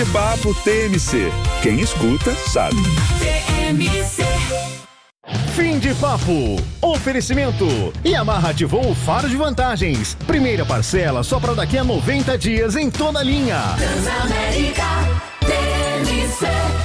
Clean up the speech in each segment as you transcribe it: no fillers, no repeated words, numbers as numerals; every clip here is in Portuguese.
Papo TMC. Quem escuta, sabe. TMC. Fim de papo. Oferecimento. Yamaha ativou o Faro de Vantagens. Primeira parcela só para daqui a 90 dias em toda a linha. Transamérica TMC.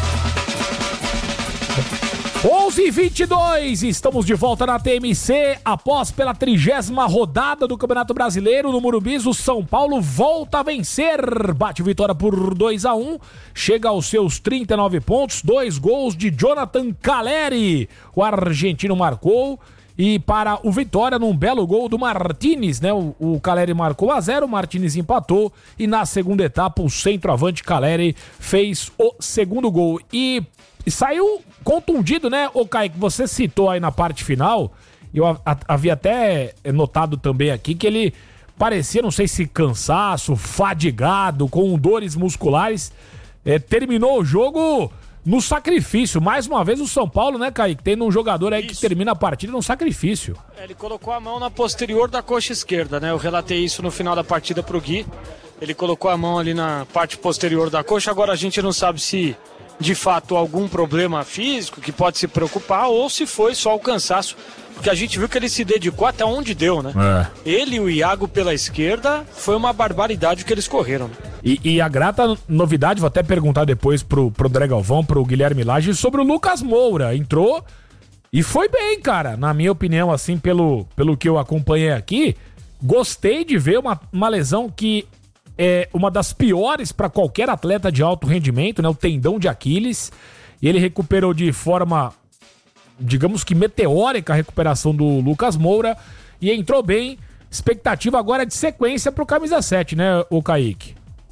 11h22, estamos de volta na TMC. Após pela 30ª rodada do Campeonato Brasileiro no Morumbi, o São Paulo volta a vencer. Bate vitória por 2-1, chega aos seus 39 pontos, 2 gols de Jonathan Calleri. O argentino marcou. E para o Vitória, num belo gol do Martínez, né? O Calleri marcou 1-0, o Martínez empatou. E na segunda etapa, o centroavante Calleri fez o segundo gol. E saiu contundido, né, ô Kaique? Você citou aí na parte final, eu havia até notado também aqui que ele parecia, não sei se cansaço, fadigado, com dores musculares. Terminou o jogo no sacrifício. Mais uma vez o São Paulo, né, Kaique? Tem um jogador aí que termina a partida no sacrifício. Ele colocou a mão na posterior da coxa esquerda, né? Eu relatei isso no final da partida pro Gui. Ele colocou a mão ali na parte posterior da coxa. Agora a gente não sabe se de fato algum problema físico que pode se preocupar ou se foi só o cansaço, porque a gente viu que ele se dedicou até onde deu, né? Ele e o Iago pela esquerda, foi uma barbaridade o que eles correram, né? E a grata novidade, vou até perguntar depois pro André Galvão, pro Guilherme Lage, sobre o Lucas Moura. Entrou e foi bem, cara. Na minha opinião, assim, pelo que eu acompanhei aqui, gostei de ver uma lesão que é uma das piores para qualquer atleta de alto rendimento, né? O tendão de Aquiles. E ele recuperou de forma, digamos que meteórica, a recuperação do Lucas Moura. E entrou bem. Expectativa agora de sequência pro camisa 7, né, o Kaique?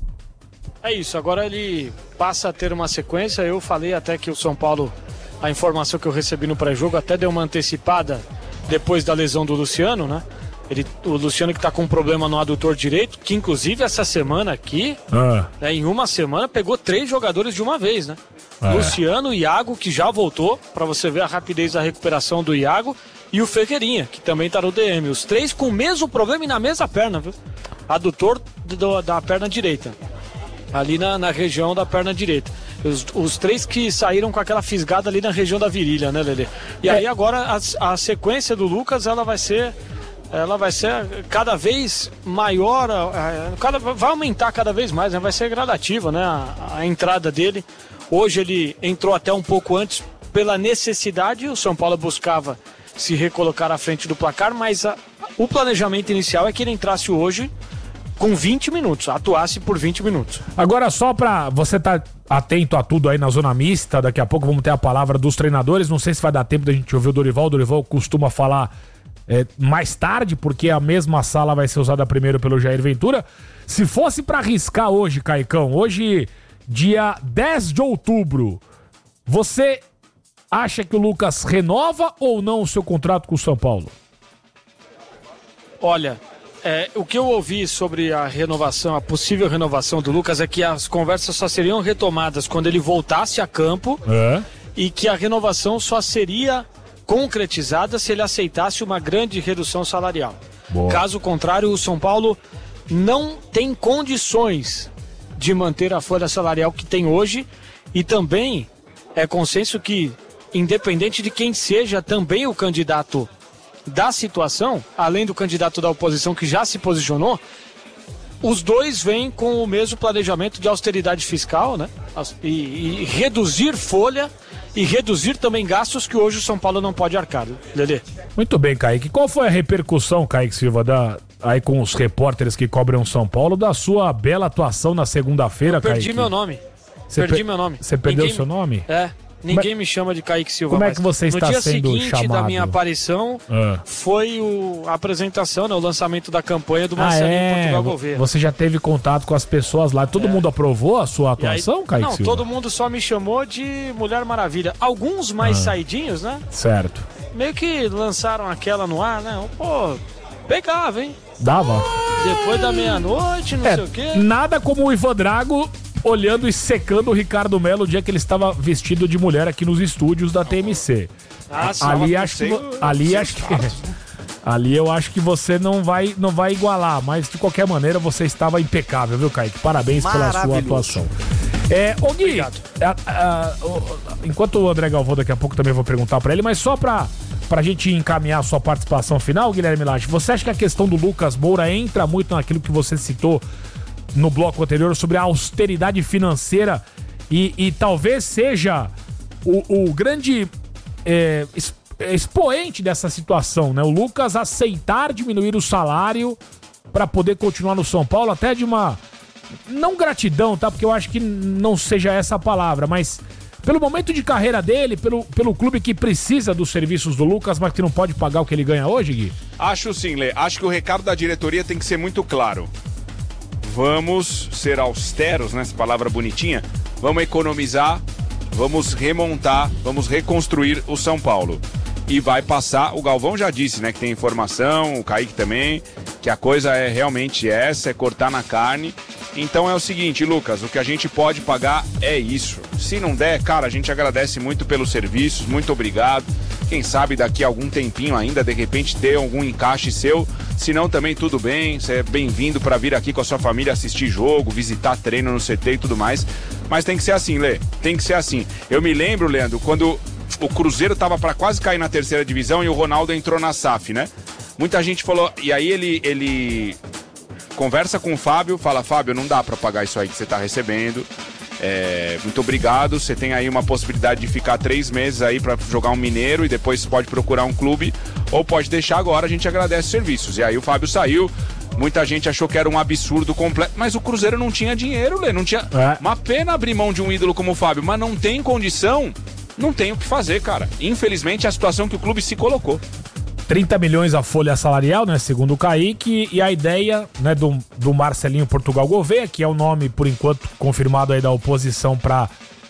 É isso, agora ele passa a ter uma sequência. Eu falei até que o São Paulo, a informação que eu recebi no pré-jogo, até deu uma antecipada depois da lesão do Luciano, né? O Luciano que tá com um problema no adutor direito, que inclusive essa semana aqui, né, em uma semana, pegou 3 jogadores de uma vez, né? Luciano, Iago, que já voltou, pra você ver a rapidez da recuperação do Iago, e o Ferreirinha, que também tá no DM. Os 3 com o mesmo problema e na mesma perna, viu? Adutor da perna direita. Ali na região da perna direita. Os 3 que saíram com aquela fisgada ali na região da virilha, né, Lelê? E aí agora a sequência do Lucas, ela vai ser cada vez maior, vai aumentar cada vez mais, né? Vai ser gradativa, né? A entrada dele. Hoje ele entrou até um pouco antes pela necessidade, o São Paulo buscava se recolocar à frente do placar, mas o planejamento inicial é que ele entrasse hoje com 20 minutos, atuasse por 20 minutos. Agora, só pra você estar atento a tudo aí na zona mista, daqui a pouco vamos ter a palavra dos treinadores, não sei se vai dar tempo da gente ouvir o Dorival costuma falar mais tarde, porque a mesma sala vai ser usada primeiro pelo Jair Ventura. Se fosse pra arriscar hoje, Caicão, hoje, dia 10 de outubro, você acha que o Lucas renova ou não o seu contrato com o São Paulo? Olha, o que eu ouvi sobre a possível renovação do Lucas é que as conversas só seriam retomadas quando ele voltasse a campo e que a renovação só seria concretizada se ele aceitasse uma grande redução salarial. Boa. Caso contrário, o São Paulo não tem condições de manter a folha salarial que tem hoje, e também é consenso que, independente de quem seja também o candidato da situação, além do candidato da oposição que já se posicionou, os dois vêm com o mesmo planejamento de austeridade fiscal, né? E reduzir folha e reduzir também gastos que hoje o São Paulo não pode arcar, Lelê. Muito bem, Kaique. Qual foi a repercussão, Kaique Silva, aí com os repórteres que cobrem São Paulo, da sua bela atuação na segunda-feira, Kaique? Perdi meu nome. Perdi meu nome. Você perdeu seu nome? Ninguém me chama de Kaique Silva. Como é que você está sendo chamado? No dia seguinte da minha aparição, foi a apresentação, né, o lançamento da campanha do Marcelinho Portugal Gouveia. Você já teve contato com as pessoas lá? Todo mundo aprovou a sua atuação, aí, Kaique Silva? Não, todo mundo só me chamou de Mulher Maravilha. Alguns mais saidinhos, né? Certo. Meio que lançaram aquela no ar, né? Pô, pegava, hein? Dava. Depois da meia-noite, não sei o quê. Nada como o Ivan Drago olhando e secando o Ricardo Melo o dia que ele estava vestido de mulher aqui nos estúdios da TMC. Ali eu acho que você não vai igualar, mas de qualquer maneira você estava impecável, viu, Kaique? Parabéns pela sua atuação. Ô Gui, enquanto o André Galvão daqui a pouco também vou perguntar pra ele, mas só pra gente encaminhar a sua participação final, Guilherme Lage, você acha que a questão do Lucas Moura entra muito naquilo que você citou no bloco anterior sobre a austeridade financeira e talvez seja o grande expoente dessa situação, né? O Lucas aceitar diminuir o salário pra poder continuar no São Paulo, até de uma... não gratidão, tá? Porque eu acho que não seja essa a palavra, mas pelo momento de carreira dele, pelo clube que precisa dos serviços do Lucas, mas que não pode pagar o que ele ganha hoje, Gui? Acho sim, Lê. Acho que o recado da diretoria tem que ser muito claro. Vamos ser austeros, né? Essa palavra bonitinha. Vamos economizar, vamos remontar, vamos reconstruir o São Paulo. E vai passar, o Galvão já disse, né, que tem informação, o Kaique também, que a coisa é realmente essa, é cortar na carne. Então é o seguinte, Lucas, o que a gente pode pagar é isso. Se não der, cara, a gente agradece muito pelos serviços, muito obrigado. Quem sabe daqui a algum tempinho ainda, de repente, ter algum encaixe seu. Se não, também tudo bem, você é bem-vindo para vir aqui com a sua família assistir jogo, visitar treino no CT e tudo mais. Mas tem que ser assim, Lê, tem que ser assim. Eu me lembro, Leandro, quando o Cruzeiro tava para quase cair na terceira divisão e o Ronaldo entrou na SAF, né? Muita gente falou, e aí ele conversa com o Fábio, fala, Fábio, não dá para pagar isso aí que você tá recebendo, muito obrigado, você tem aí uma possibilidade de ficar 3 meses aí para jogar um Mineiro e depois pode procurar um clube, ou pode deixar agora, a gente agradece os serviços. E aí o Fábio saiu, muita gente achou que era um absurdo completo, mas o Cruzeiro não tinha dinheiro, Lê, não tinha... Uma pena abrir mão de um ídolo como o Fábio, mas não tem condição, não tem o que fazer, cara. Infelizmente é a situação que o clube se colocou. 30 milhões a folha salarial, né, segundo o Kaique, e a ideia, né, do Marcelinho Portugal Gouveia, que é o nome, por enquanto, confirmado aí da oposição para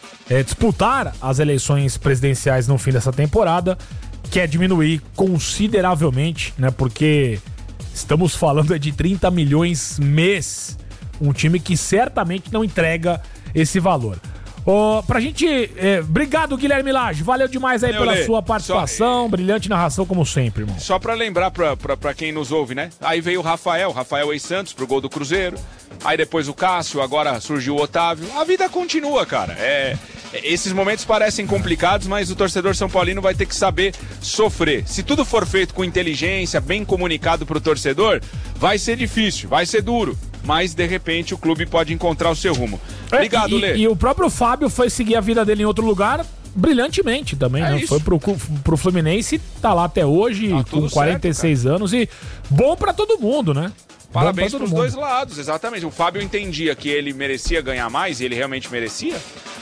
disputar as eleições presidenciais no fim dessa temporada, que é diminuir consideravelmente, né, porque estamos falando de 30 milhões mês, um time que certamente não entrega esse valor. Pra gente... obrigado, Guilherme Lage. Valeu demais aí pela sua participação. Brilhante narração, como sempre, irmão. Só pra lembrar pra quem nos ouve, né? Aí veio o Rafael ex-Santos pro gol do Cruzeiro. Aí depois o Cássio, agora surgiu o Otávio. A vida continua, cara. Esses momentos parecem complicados, mas o torcedor são paulino vai ter que saber sofrer. Se tudo for feito com inteligência, bem comunicado pro torcedor, vai ser difícil, vai ser duro. Mas, de repente, o clube pode encontrar o seu rumo. Obrigado, Lê. E o próprio Fábio foi seguir a vida dele em outro lugar brilhantemente também, né? Isso. Foi pro Fluminense, tá lá até hoje, com 46 certo, anos, e bom pra todo mundo, né? Parabéns pros dois lados, exatamente. O Fábio entendia que ele merecia ganhar mais, e ele realmente merecia.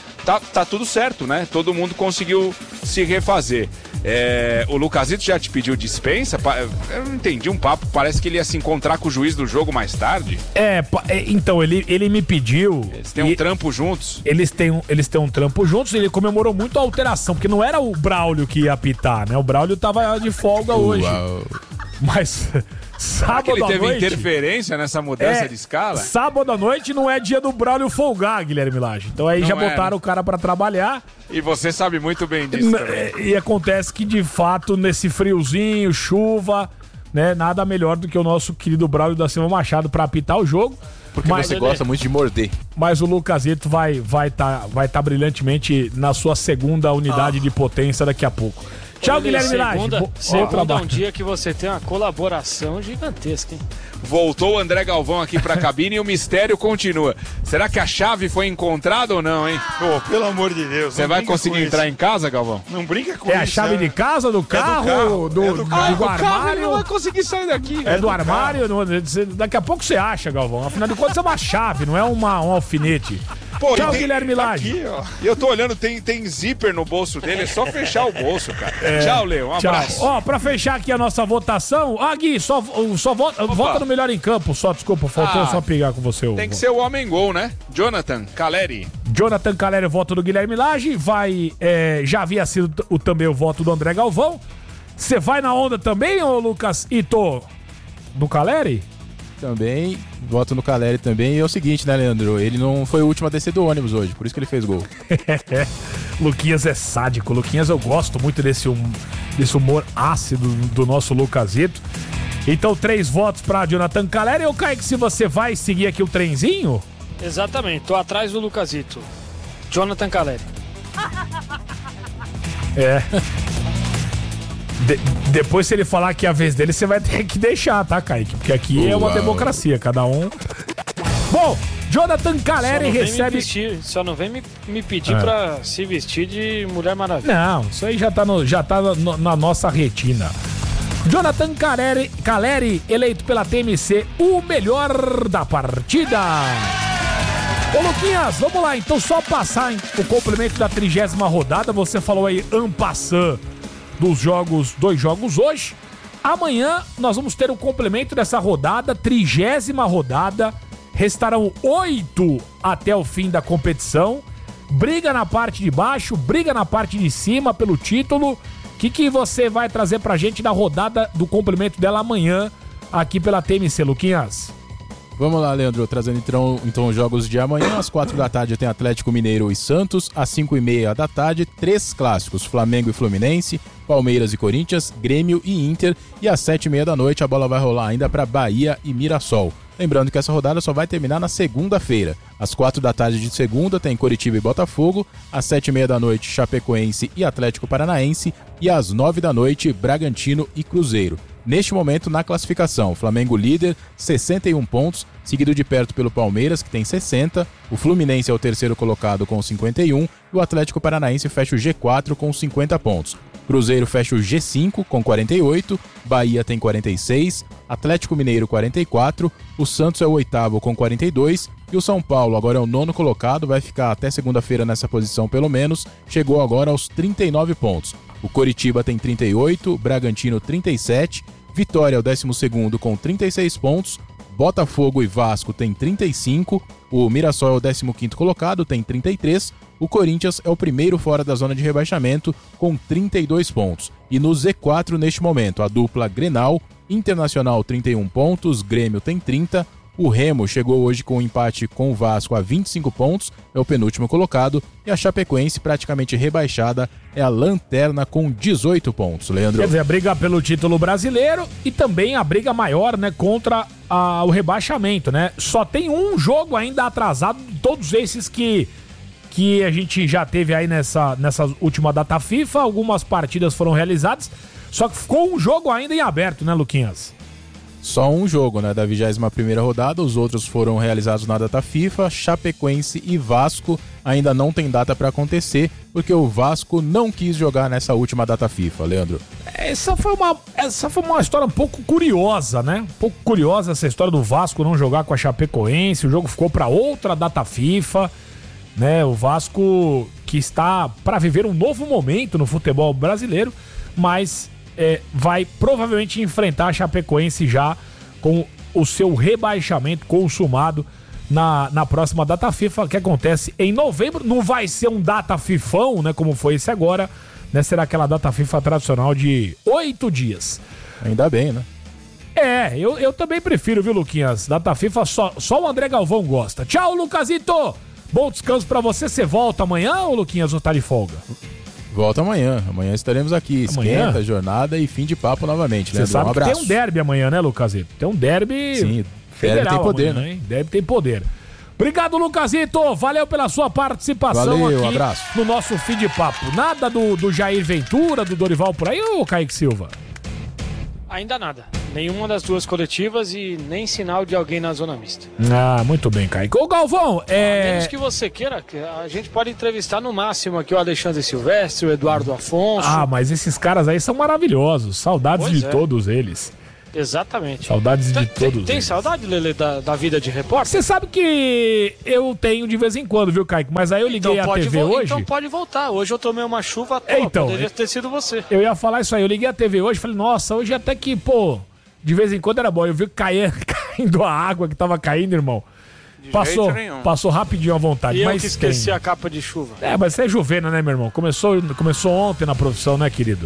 Tá tudo certo, né? Todo mundo conseguiu se refazer. O Lucasito já te pediu dispensa? Eu não entendi um papo. Parece que ele ia se encontrar com o juiz do jogo mais tarde. Então, ele me pediu... Eles têm um trampo juntos? Eles têm um trampo juntos e ele comemorou muito a alteração, porque não era o Braulio que ia apitar, né? O Braulio tava de folga hoje. Mas... Sábado ele teve noite, interferência nessa mudança de escala? Sábado à noite não é dia do Braulio folgar, Guilherme Lage. Então aí não já botaram o cara pra trabalhar. E você sabe muito bem disso também. E acontece que, de fato, nesse friozinho, chuva, né, nada melhor do que o nosso querido Braulio da Silva Machado pra apitar o jogo. Porque você gosta muito de morder. Mas o Lucasito vai tá brilhantemente na sua segunda unidade de potência daqui a pouco. Tchau, Guilherme Lage. Segunda é um dia que você tem uma colaboração gigantesca, hein? Voltou o André Galvão aqui pra cabine e o mistério continua. Será que a chave foi encontrada ou não, hein? Pelo amor de Deus. Você vai conseguir entrar em casa, Galvão? Não brinca com isso. É a chave de casa, do carro, do armário? Não vai conseguir sair daqui. É do armário? Daqui a pouco você acha, Galvão. Afinal de contas é uma chave, não é um alfinete. Pô, tchau, Guilherme Lage. Aqui, ó. Eu tô olhando, tem zíper no bolso dele, é só fechar o bolso, cara. Tchau, Leo, um abraço. Ó, pra fechar aqui a nossa votação, Gui, só vota no melhor em campo, desculpa, faltou só pegar com você. Tem que ser o homem-gol, né? Jonathan Caleri. Jonathan Caleri, voto do Guilherme Lage, já havia sido também o voto do André Galvão. Você vai na onda também, ô Lucas Ito, do Caleri? Também, voto no Caleri também. E é o seguinte, né, Leandro? Ele não foi o último a descer do ônibus hoje, por isso que ele fez gol. Luquinhas é sádico. Luquinhas, eu gosto muito desse humor ácido do nosso Lucasito. Então, 3 votos pra Jonathan Caleri. Eu, Kaique, se você vai seguir aqui o trenzinho... Exatamente, tô atrás do Lucasito. Jonathan Caleri. Depois, se ele falar que é a vez dele, você vai ter que deixar, tá, Kaique? Porque aqui é uma democracia, cada um. Bom, Jonathan Caleri recebe. Só não vem me pedir pra se vestir de Mulher Maravilha. Não, isso aí já tá na nossa retina. Jonathan Caleri, eleito pela TMC, o melhor da partida. Ô Luquinhas, vamos lá, então só passar o complemento da 30ª rodada. Você falou aí, en passant, dos jogos, 2 jogos hoje. Amanhã nós vamos ter o complemento dessa rodada, 30ª rodada. Restarão 8 até o fim da competição. Briga na parte de baixo, briga na parte de cima pelo título. O que você vai trazer pra gente da rodada do complemento dela amanhã aqui pela TMC, Luquinhas? Vamos lá, Leandro, trazendo então os jogos de amanhã. Às 4 da tarde tem Atlético Mineiro e Santos. Às 5h30 da tarde, 3 clássicos, Flamengo e Fluminense, Palmeiras e Corinthians, Grêmio e Inter. E às 7h30 da noite a bola vai rolar ainda para Bahia e Mirassol. Lembrando que essa rodada só vai terminar na segunda-feira. Às 4 da tarde de segunda tem Coritiba e Botafogo. Às 7h30 da noite, Chapecoense e Atlético Paranaense. E às 9 da noite, Bragantino e Cruzeiro. Neste momento, na classificação, Flamengo líder, 61 pontos, seguido de perto pelo Palmeiras, que tem 60, o Fluminense é o terceiro colocado com 51 e o Atlético Paranaense fecha o G4 com 50 pontos. Cruzeiro fecha o G5 com 48, Bahia tem 46, Atlético Mineiro 44, o Santos é o oitavo com 42 e o São Paulo agora é o nono colocado, vai ficar até segunda-feira nessa posição pelo menos, chegou agora aos 39 pontos. O Coritiba tem 38, Bragantino 37, Vitória é o 12º com 36 pontos, Botafogo e Vasco tem 35, o Mirassol é o 15º colocado, tem 33, o Corinthians é o primeiro fora da zona de rebaixamento com 32 pontos. E no Z4 neste momento, a dupla Grenal, Internacional 31 pontos, Grêmio tem 30, o Remo chegou hoje com um empate com o Vasco a 25 pontos, é o penúltimo colocado, e a Chapecoense, praticamente rebaixada, é a lanterna com 18 pontos, Leandro. Quer dizer, a briga pelo título brasileiro e também a briga maior, né, contra o rebaixamento, né? Só tem um jogo ainda atrasado de todos esses que a gente já teve aí nessa última data FIFA, algumas partidas foram realizadas, só que ficou um jogo ainda em aberto, né, Luquinhas? Só um jogo, né, da 21ª rodada, os outros foram realizados na data FIFA, Chapecoense e Vasco ainda não tem data para acontecer, porque o Vasco não quis jogar nessa última data FIFA, Leandro. Essa foi uma história um pouco curiosa, né? Um pouco curiosa essa história do Vasco não jogar com a Chapecoense, o jogo ficou para outra data FIFA, né? O Vasco que está para viver um novo momento no futebol brasileiro, mas vai provavelmente enfrentar a Chapecoense já com o seu rebaixamento consumado na próxima data FIFA, que acontece em novembro. Não vai ser um data fifão, né, como foi esse agora, né? Será aquela data FIFA tradicional de 8 dias. Ainda bem, né? Eu também prefiro, viu, Luquinhas? Data FIFA só o André Galvão gosta. Tchau, Lucasito! Bom descanso pra você. Você volta amanhã, ou Luquinhas, ou tá de folga? Volta amanhã. Amanhã estaremos aqui. Amanhã? Esquenta, jornada e fim de papo novamente. Você sabe que tem um derby amanhã, né, Lucasito? Tem um derby. Sim, federal derby tem poder, amanhã, né? Hein? Derby tem poder. Obrigado, Lucasito. Valeu pela sua participação. Valeu, aqui abraço. no nosso fim de papo. Nada do Jair Ventura, do Dorival por aí, ou Kaique Silva? Ainda nada. Nenhuma das duas coletivas e nem sinal de alguém na zona mista. Ah, muito bem, Kaique. Ô, Galvão, A menos que você queira, a gente pode entrevistar no máximo aqui o Alexandre Silvestre, o Eduardo Afonso. Ah, mas esses caras aí são maravilhosos. Saudades Pois de é. todos eles. Exatamente. Saudades de todos Tem eles. saudade, Lelê, da vida de repórter? Você sabe que eu tenho de vez em quando, viu, Kaique? Mas aí eu liguei a TV hoje. Então pode voltar. Hoje eu tomei uma chuva à toa. Então, Poderia ter sido você. Eu ia falar isso aí. Eu liguei a TV hoje e falei, nossa, hoje até que, pô, de vez em quando era bom. Eu vi caindo a água que tava caindo, irmão. Passou rapidinho à vontade. E mas eu que esqueci a capa de chuva. Mas você é juvena, né, meu irmão? Começou ontem na profissão, né, querido?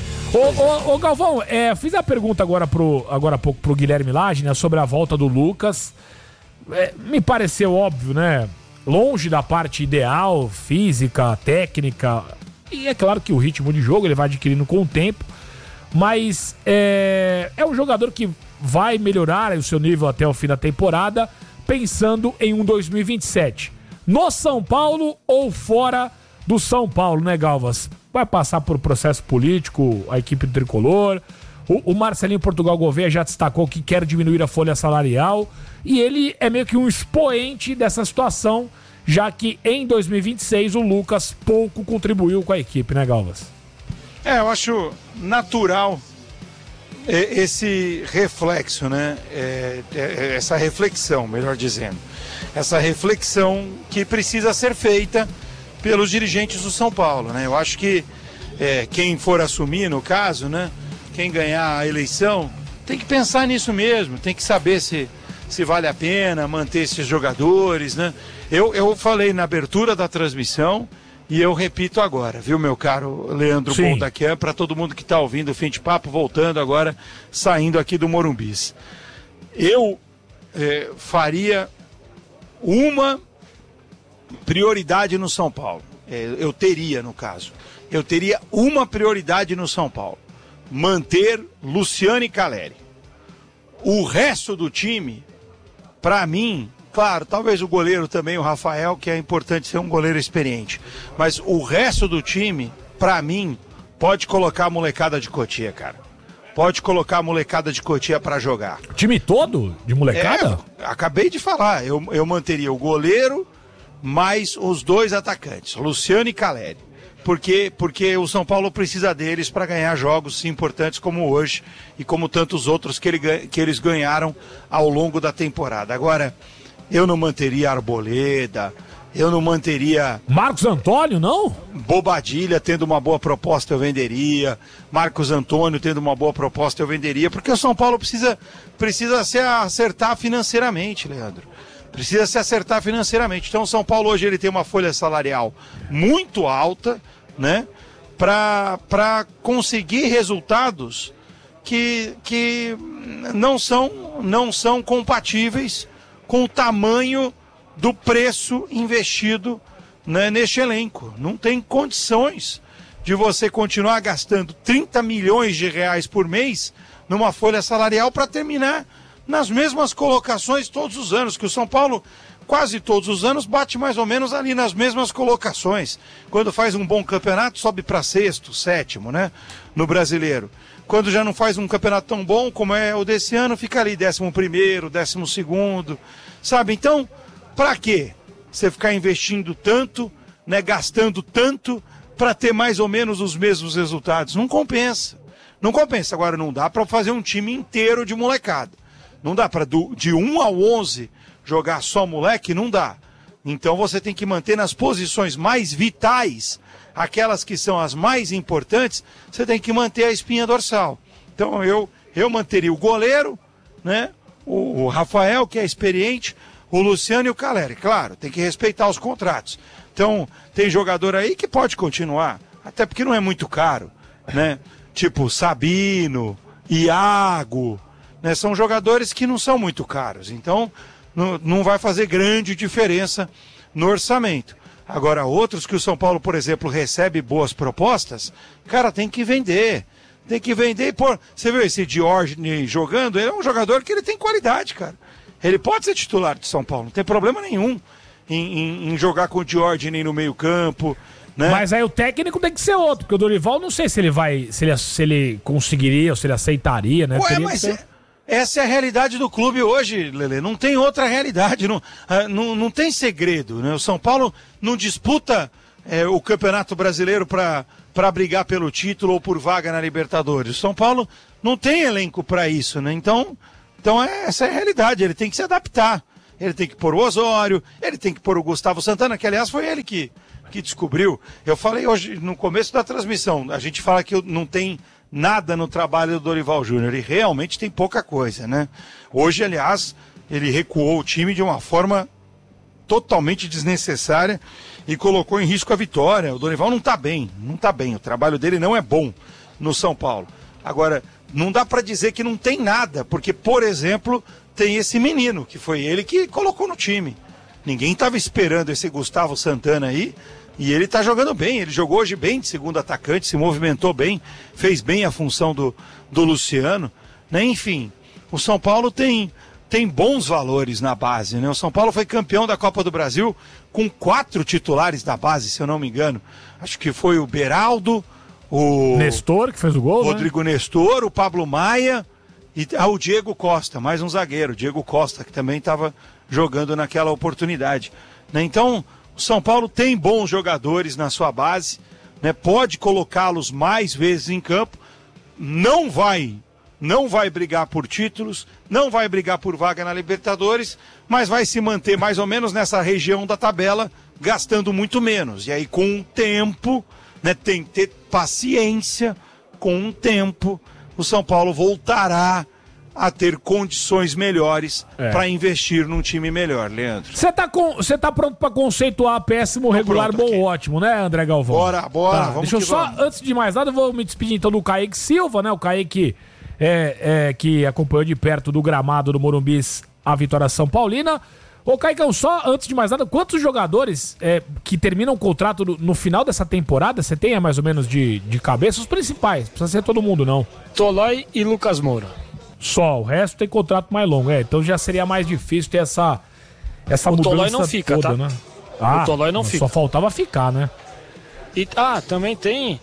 Ô Galvão, fiz a pergunta agora há pouco pro Guilherme Lage, né, sobre a volta do Lucas. Me pareceu óbvio, né? Longe da parte ideal, física, técnica. E é claro que o ritmo de jogo ele vai adquirindo com o tempo. Mas é um jogador que vai melhorar o seu nível até o fim da temporada, pensando em um 2027. no São Paulo ou fora do São Paulo, né, Galvas? Vai passar por processo político a equipe do Tricolor. O Marcelinho Portugal Gouveia já destacou que quer diminuir a folha salarial e ele é meio que um expoente dessa situação, já que em 2026 o Lucas pouco contribuiu com a equipe, né, Galvas? Eu acho natural esse reflexo, né? Essa reflexão, melhor dizendo. Essa reflexão que precisa ser feita pelos dirigentes do São Paulo, né? Eu acho que quem for assumir, no caso, né? Quem ganhar a eleição, tem que pensar nisso mesmo, tem que saber se vale a pena manter esses jogadores, né? Eu falei na abertura da transmissão e eu repito agora, viu, meu caro Leandro Boldaquian, para todo mundo que está ouvindo o Fim de Papo, voltando agora, saindo aqui do Morumbis. Eu faria uma prioridade no São Paulo. Eu teria uma prioridade no São Paulo. Manter Luciano e Caleri. O resto do time, para mim, claro, talvez o goleiro também, o Rafael, que é importante ser um goleiro experiente. Mas o resto do time, para mim, pode colocar a molecada de Cotia, cara. Pode colocar a molecada de Cotia para jogar. Time todo de molecada? Acabei de falar, eu manteria o goleiro mais os dois atacantes, Luciano e Caleri. Porque o São Paulo precisa deles para ganhar jogos importantes como hoje e como tantos outros que eles ganharam ao longo da temporada. Agora, eu não manteria Arboleda, eu não manteria... Marcos Antônio, não? Bobadilha tendo uma boa proposta eu venderia, Marcos Antônio tendo uma boa proposta eu venderia, porque o São Paulo precisa se acertar financeiramente, Leandro. Precisa se acertar financeiramente. Então o São Paulo hoje ele tem uma folha salarial muito alta, né? Para conseguir resultados que não são compatíveis com o tamanho do preço investido, né, neste elenco. Não tem condições de você continuar gastando 30 milhões de reais por mês numa folha salarial para terminar nas mesmas colocações todos os anos, que o São Paulo, quase todos os anos, bate mais ou menos ali nas mesmas colocações. Quando faz um bom campeonato, sobe para sexto, sétimo, né? No Brasileiro. Quando já não faz um campeonato tão bom como é o desse ano, fica ali 11º, 12º, sabe? Então, para quê? Você ficar investindo tanto, né, gastando tanto, para ter mais ou menos os mesmos resultados? Não compensa. Não compensa. Agora, não dá para fazer um time inteiro de molecada. Não dá para de 1 ao 11 jogar só moleque, não dá. Então você tem que manter nas posições mais vitais, aquelas que são as mais importantes, você tem que manter a espinha dorsal. Então eu manteria o goleiro, né? O Rafael, que é experiente, o Luciano e o Caleri. Claro, tem que respeitar os contratos. Então tem jogador aí que pode continuar, até porque não é muito caro, né? Tipo Sabino, Iago... né, são jogadores que não são muito caros, então não vai fazer grande diferença no orçamento. Agora, outros que o São Paulo, por exemplo, recebe boas propostas, cara, tem que vender. Tem que vender e pôr. Você viu esse Diógenes jogando? Ele é um jogador que ele tem qualidade, cara. Ele pode ser titular de São Paulo, não tem problema nenhum em jogar com o Diógenes no meio-campo. Né? Mas aí o técnico tem que ser outro, porque o Dorival não sei se ele conseguiria ou se ele aceitaria, né? Ué, mas essa é a realidade do clube hoje, Lelê. Não tem outra realidade, não tem segredo, né? O São Paulo não disputa o Campeonato Brasileiro para brigar pelo título ou por vaga na Libertadores. O São Paulo não tem elenco para isso, né? Então essa é a realidade, ele tem que se adaptar. Ele tem que pôr o Osório, ele tem que pôr o Gustavo Santana, que aliás foi ele que descobriu. Eu falei hoje, no começo da transmissão, a gente fala que não tem nada no trabalho do Dorival Júnior, e realmente tem pouca coisa, né? Hoje, aliás, ele recuou o time de uma forma totalmente desnecessária e colocou em risco a vitória. O Dorival não tá bem, o trabalho dele não é bom no São Paulo. Agora, não dá para dizer que não tem nada, porque, por exemplo, tem esse menino, que foi ele que colocou no time. Ninguém estava esperando esse Gustavo Santana aí, e ele está jogando bem. Ele jogou hoje bem de segundo atacante, se movimentou bem, fez bem a função do Luciano, né? Enfim, o São Paulo tem tem bons valores na base, né? O São Paulo foi campeão da Copa do Brasil com 4 titulares da base, se eu não me engano. Acho que foi o Beraldo, o Nestor, que fez o gol, Rodrigo Nestor, o Pablo Maia e o Diego Costa, mais um zagueiro, Diego Costa, que também estava jogando naquela oportunidade. Né? Então, o São Paulo tem bons jogadores na sua base, né? Pode colocá-los mais vezes em campo, não vai brigar por títulos, não vai brigar por vaga na Libertadores, mas vai se manter mais ou menos nessa região da tabela, gastando muito menos. E aí, com o tempo, né, tem que ter paciência, com o tempo, o São Paulo voltará a ter condições melhores para investir num time melhor, Leandro. Você tá pronto para conceituar péssimo, regular, bom, aqui. Ótimo, né, André Galvão? Bora, Tá, vamos deixa eu só, vamos. antes de mais nada, eu vou me despedir então do Kaique Silva, né? O Kaique que acompanhou de perto do gramado do Morumbi a vitória São Paulina. Ô, Caicão, só antes de mais nada, quantos jogadores que terminam o contrato no final dessa temporada, você tem mais ou menos de cabeça? Os principais, não precisa ser todo mundo, não. Tolói e Lucas Moura. Só, o resto tem contrato mais longo, então já seria mais difícil ter essa mudança toda, Tolói não fica, tá? né? O Tolói não fica. Só faltava ficar, né? E também tem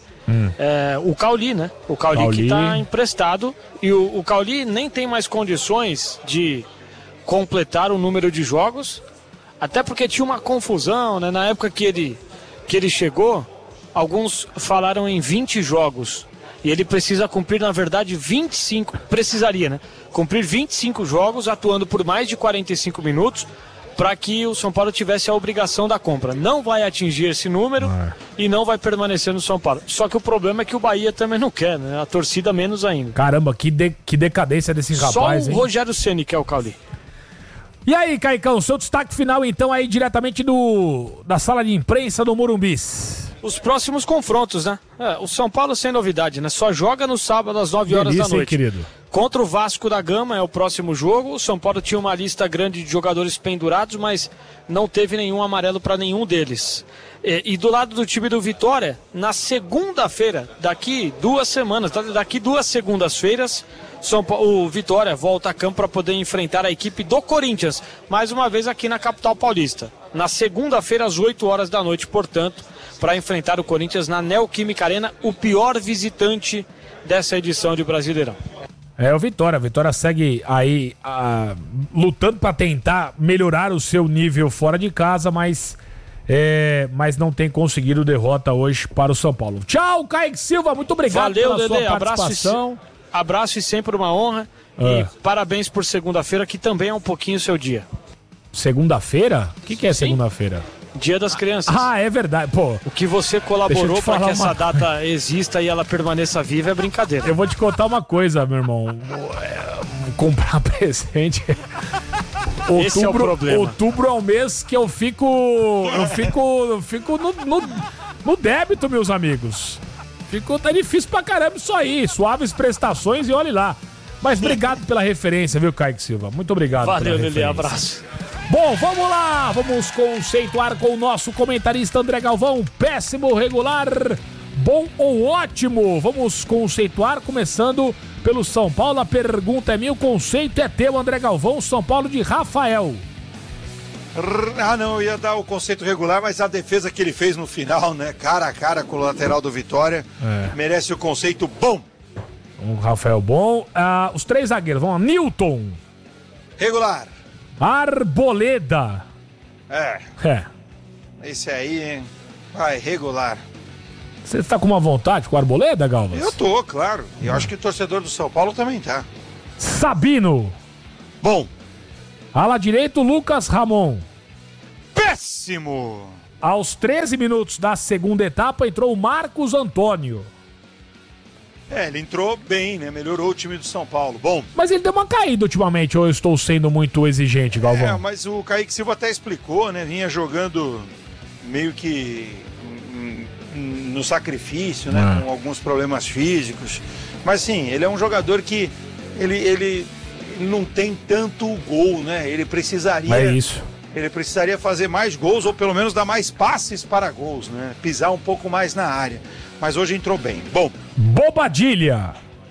o Cauli, né? O Cauli que tá emprestado. E o Cauli nem tem mais condições de completar o número de jogos. Até porque tinha uma confusão, né? Na época que ele chegou, alguns falaram em 20 jogos. E ele precisa cumprir, na verdade, 25. Precisaria, né? Cumprir 25 jogos, atuando por mais de 45 minutos, para que o São Paulo tivesse a obrigação da compra. Não vai atingir esse número e não vai permanecer no São Paulo. Só que o problema é que o Bahia também não quer, né? A torcida menos ainda. Caramba, que decadência desse rapaz, Só o hein? Rogério Ceni que é o Cauli. E aí, Caicão, seu destaque final então aí diretamente da sala de imprensa do Morumbis. Os próximos confrontos, né? O São Paulo sem novidade, né? Só joga no sábado às 9 horas da noite. Hein, querido? Contra o Vasco da Gama é o próximo jogo. O São Paulo tinha uma lista grande de jogadores pendurados, mas não teve nenhum amarelo para nenhum deles. E do lado do time do Vitória, na segunda-feira, daqui 2 semanas, daqui 2 segundas-feiras, o Vitória volta a campo para poder enfrentar a equipe do Corinthians, mais uma vez aqui na capital paulista. Na segunda-feira, às 8 horas da noite, portanto, para enfrentar o Corinthians na Neoquímica Arena, o pior visitante dessa edição de Brasileirão. O Vitória. A Vitória segue aí lutando para tentar melhorar o seu nível fora de casa, mas não tem conseguido derrota hoje para o São Paulo. Tchau, Kaique Silva, muito obrigado pela sua participação. Abraço e sempre uma honra. E parabéns por segunda-feira, que também é um pouquinho o seu dia. Segunda-feira? O que é segunda-feira? Dia das Crianças. É verdade. Pô, o que você colaborou para que essa data exista e ela permaneça viva é brincadeira. Eu vou te contar uma coisa, meu irmão. Comprar presente. Esse é o problema. Outubro é o mês que eu fico no débito, meus amigos. Tá difícil pra caramba isso aí. Suaves prestações e olhe lá. Mas obrigado pela referência, viu, Kaique Silva? Muito obrigado. Valeu, Lelê. Abraço. Bom, vamos lá. Vamos conceituar com o nosso comentarista André Galvão. Péssimo, regular, bom ou ótimo? Vamos conceituar, começando pelo São Paulo. A pergunta é minha, o conceito é teu, André Galvão. São Paulo de Rafael. Não, eu ia dar o conceito regular, mas a defesa que ele fez no final, né? Cara a cara com o lateral do Vitória, merece o conceito bom. Um Rafael bom. Os 3 zagueiros, vamos lá. Newton. Regular. Arboleda. Esse aí, hein? Vai, regular. Você tá com uma vontade com o Arboleda, Galvas? Eu tô, claro. E eu acho que o torcedor do São Paulo também tá. Sabino. Bom. Ala direito, Lucas Ramon. Péssimo. Aos 13 minutos da segunda etapa, entrou o Marcos Antônio. Ele entrou bem, né? Melhorou o time do São Paulo. Bom. Mas ele deu uma caída ultimamente, ou eu estou sendo muito exigente, Galvão? Mas o Kaique Silva até explicou, né? Vinha jogando meio que no sacrifício, né? Com alguns problemas físicos. Mas sim, ele é um jogador que ele não tem tanto gol, né? Ele precisaria... É isso. Ele precisaria fazer mais gols, ou pelo menos dar mais passes para gols, né? Pisar um pouco mais na área. Mas hoje entrou bem. Bom. Bobadilha.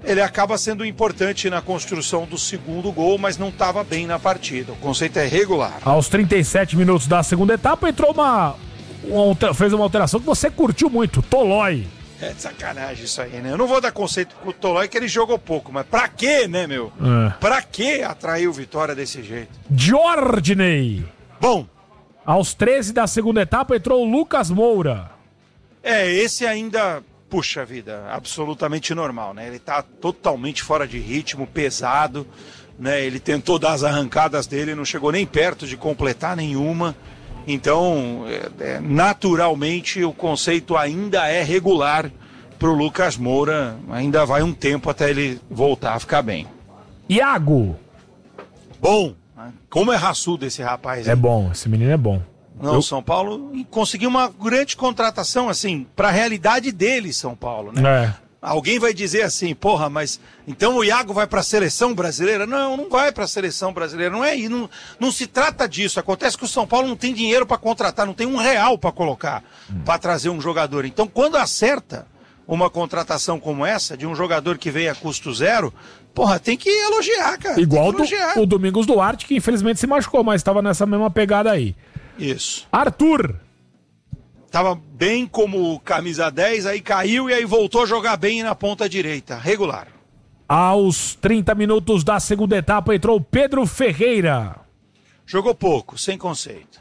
ele acaba sendo importante na construção do segundo gol, mas não estava bem na partida. O conceito é regular. Aos 37 minutos da segunda etapa, entrou fez uma alteração que você curtiu muito, Tolói. É de sacanagem isso aí, né? Eu não vou dar conceito com o Tolói, que ele jogou pouco, mas pra quê, né, meu? Pra que atrair o Vitória desse jeito? Jordney. Bom. Aos 13 da segunda etapa, entrou o Lucas Moura. Esse ainda... Puxa vida, absolutamente normal, né? Ele tá totalmente fora de ritmo, pesado, né? Ele tentou dar as arrancadas dele, não chegou nem perto de completar nenhuma. Então, naturalmente, o conceito ainda é regular pro Lucas Moura. Ainda vai um tempo até ele voltar a ficar bem. Iago. Bom, como é raçudo esse rapaz. É bom, esse menino é bom. Não, São Paulo conseguiu uma grande contratação, assim, para a realidade dele, São Paulo, né? Alguém vai dizer assim, porra, mas então o Iago vai para a seleção brasileira? Não, não vai para a seleção brasileira, não se trata disso. Acontece que o São Paulo não tem dinheiro para contratar, não tem R$1 para colocar, para trazer um jogador. Então, quando acerta uma contratação como essa, de um jogador que veio a custo zero, porra, tem que elogiar, cara. Igual o Domingos Duarte, que infelizmente se machucou, mas estava nessa mesma pegada aí. Isso. Arthur. Tava bem como camisa 10, aí caiu e aí voltou a jogar bem na ponta direita. Regular. Aos 30 minutos da segunda etapa, entrou Pedro Ferreira. Jogou pouco, sem conceito.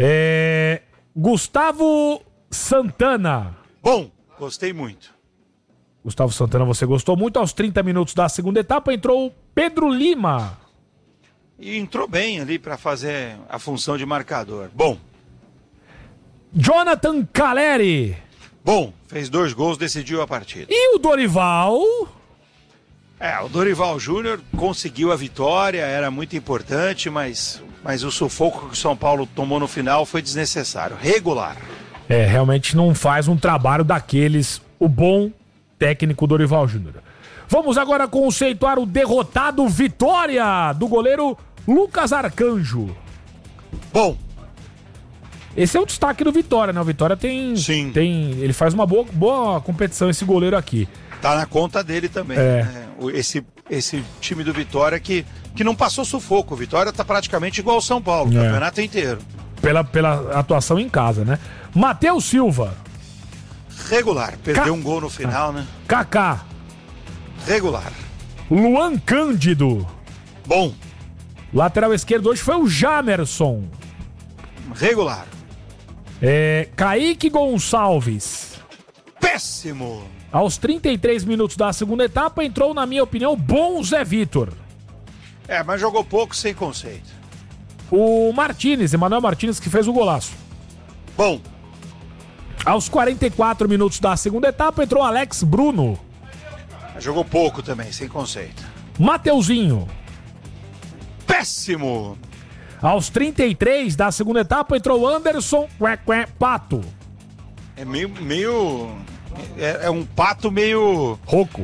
Gustavo Santana. Bom, gostei muito. Gustavo Santana, você gostou muito. Aos 30 minutos da segunda etapa, entrou Pedro Lima. E entrou bem ali para fazer a função de marcador. Bom. Jonathan Caleri. Bom, fez 2 gols, decidiu a partida. E o Dorival? O Dorival Júnior conseguiu a vitória, era muito importante, mas o sufoco que o São Paulo tomou no final foi desnecessário. Regular. Realmente não faz um trabalho daqueles, o bom técnico Dorival Júnior. Vamos agora conceituar o derrotado Vitória do goleiro Lucas Arcanjo. Bom. Esse é o destaque do Vitória, né? O Vitória tem... Sim. Ele faz uma boa competição, esse goleiro aqui. Tá na conta dele também. Né? Esse time do Vitória que não passou sufoco. O Vitória tá praticamente igual ao São Paulo, o campeonato inteiro. Pela atuação em casa, né? Matheus Silva. Regular. Perdeu um gol no final, né? Kaká. Regular. Luan Cândido. Bom. Lateral esquerdo hoje foi o Jamerson. Regular. Kaique Gonçalves. Péssimo. Aos 33 minutos da segunda etapa, entrou, na minha opinião, bom Zé Vitor. Mas jogou pouco, sem conceito. O Martínez, Emanuel Martínez, que fez o golaço. Bom. Aos 44 minutos da segunda etapa, entrou Alex Bruno. Jogou pouco também, sem conceito. Mateuzinho. Péssimo. Aos 33 da segunda etapa, entrou Anderson Pato. É meio... É um pato meio... rouco.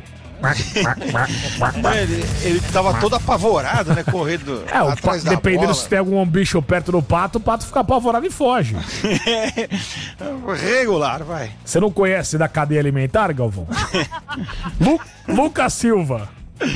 ele tava todo apavorado, né? Correndo atrás da dependendo bola. se tem algum bicho perto do pato, o pato fica apavorado e foge. Regular, vai. Você não conhece da cadeia alimentar, Galvão? Lucas Silva.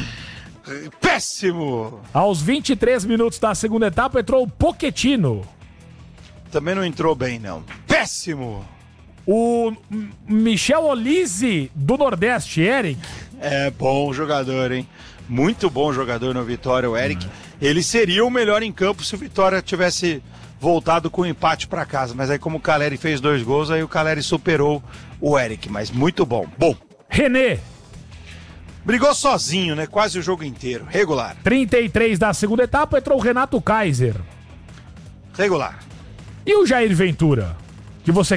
Péssimo. Aos 23 minutos da segunda etapa, entrou o Pochettino. Também não entrou bem, não. Péssimo. O Michel Olise, do Nordeste, Eric. Bom jogador, hein? Muito bom jogador no Vitória, o Eric. Ele seria o melhor em campo se o Vitória tivesse voltado com o empate para casa. Mas aí, como o Caleri fez 2 gols, aí o Caleri superou o Eric. Mas muito bom. Bom. René. Brigou sozinho, né? Quase o jogo inteiro. Regular. 33 da segunda etapa, entrou o Renato Kaiser. Regular. E o Jair Ventura? Que você